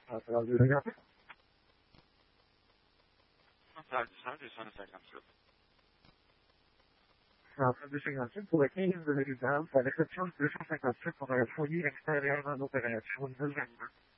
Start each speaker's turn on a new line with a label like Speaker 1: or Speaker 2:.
Speaker 1: Ça va 257?
Speaker 2: Ça, 257.
Speaker 1: Centre 257 pour le 15 de résidence, à l'exception de 257 pour un foyer extérieur en opération 2022.